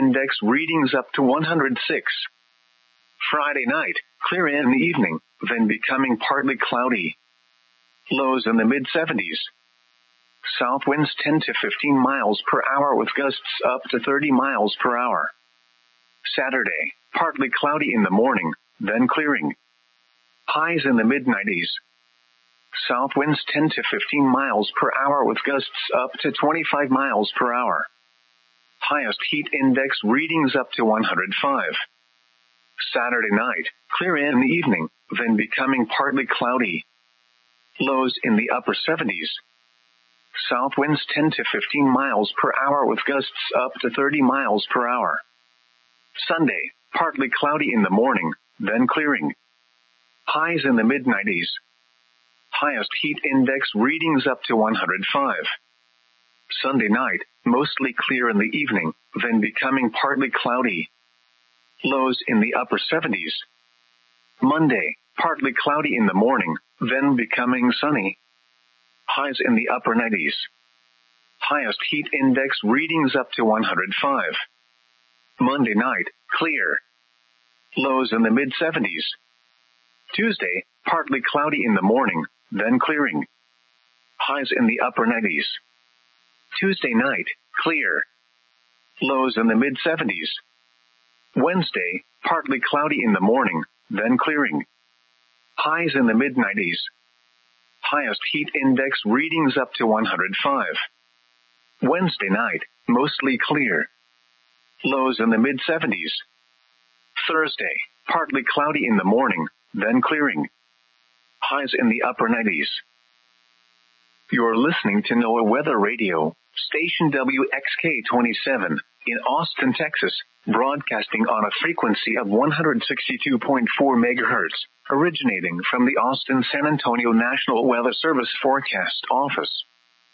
index readings up to 106. Friday night, clear in the evening, then becoming partly cloudy. Lows in the mid-70s. South winds 10 to 15 miles per hour with gusts up to 30 miles per hour. Saturday, partly cloudy in the morning, then clearing. Highs in the mid-90s. South winds 10 to 15 miles per hour with gusts up to 25 miles per hour. Highest heat index readings up to 105. Saturday night, clear in the evening, then becoming partly cloudy. Lows in the upper 70s. South winds 10 to 15 miles per hour with gusts up to 30 miles per hour. Sunday, partly cloudy in the morning, then clearing. Highs in the mid-90s. Highest heat index readings up to 105. Sunday night, mostly clear in the evening, then becoming partly cloudy. Lows in the upper 70s. Monday, partly cloudy in the morning, then becoming sunny. Highs in the upper 90s. Highest heat index readings up to 105. Monday night, clear. Lows in the mid-70s. Tuesday, partly cloudy in the morning, then clearing. Highs in the upper 90s. Tuesday night, clear. Lows in the mid-70s. Wednesday, partly cloudy in the morning, then clearing. Highs in the mid-90s. Highest heat index readings up to 105. Wednesday night, mostly clear. Lows in the mid-70s. Thursday, partly cloudy in the morning, then clearing. Highs in the upper 90s. You're listening to NOAA Weather Radio, station WXK-27, in Austin, Texas, broadcasting on a frequency of 162.4 MHz, originating from the Austin-San Antonio National Weather Service Forecast Office.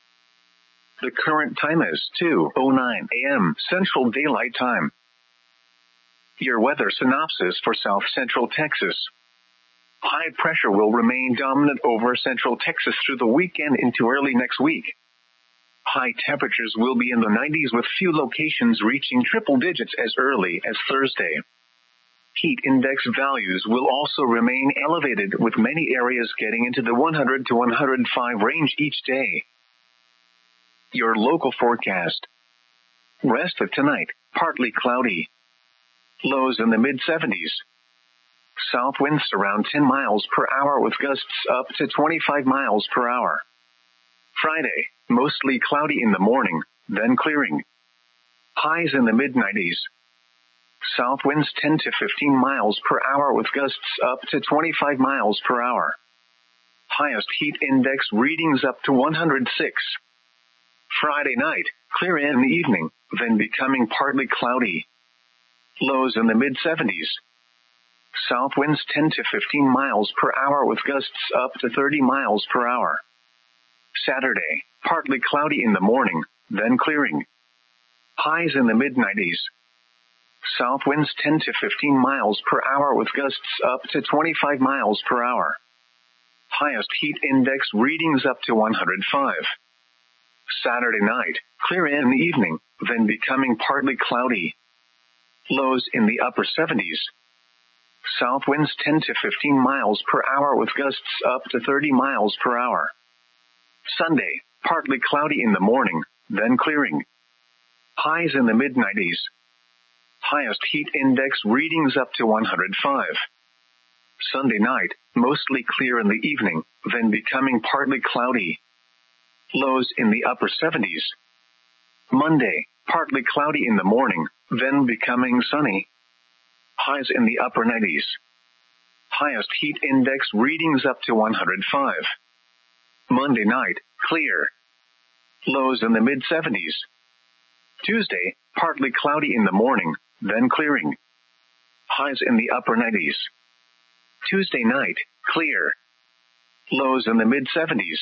The current time is 2:09 a.m. Central Daylight Time. Your weather synopsis for South Central Texas. High pressure will remain dominant over Central Texas through the weekend into early next week. High temperatures will be in the 90s with few locations reaching triple digits as early as Thursday. Heat index values will also remain elevated with many areas getting into the 100 to 105 range each day. Your local forecast. Rest of tonight, partly cloudy. Lows in the mid-70s. South winds around 10 miles per hour with gusts up to 25 miles per hour. Friday, mostly cloudy in the morning, then clearing. Highs in the mid-90s. South winds 10 to 15 miles per hour with gusts up to 25 miles per hour. Highest heat index readings up to 106. Friday night, clear in the evening, then becoming partly cloudy. Lows in the mid-70s. South winds 10 to 15 miles per hour with gusts up to 30 miles per hour. Saturday, partly cloudy in the morning, then clearing. Highs in the mid-90s. South winds 10 to 15 miles per hour with gusts up to 25 miles per hour. Highest heat index readings up to 105. Saturday night, clear in the evening, then becoming partly cloudy. Lows in the upper 70s. South winds 10 to 15 miles per hour with gusts up to 30 miles per hour. Sunday, partly cloudy in the morning, then clearing. Highs in the mid-90s. Highest heat index readings up to 105. Sunday night, mostly clear in the evening, then becoming partly cloudy. Lows in the upper 70s. Monday, partly cloudy in the morning, then becoming sunny. Highs in the upper 90s. Highest heat index readings up to 105. Monday night, clear. Lows in the mid-70s. Tuesday, partly cloudy in the morning, then clearing. Highs in the upper 90s. Tuesday night, clear. Lows in the mid-70s.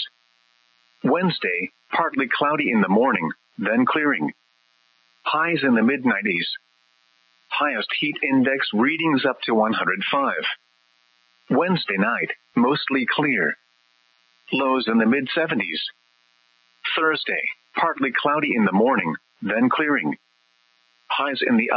Wednesday, partly cloudy in the morning, then clearing. Highs in the mid-90s. Highest heat index readings up to 105. Wednesday night, mostly clear. Lows in the mid-70s. Thursday, partly cloudy in the morning, then clearing. Highs in the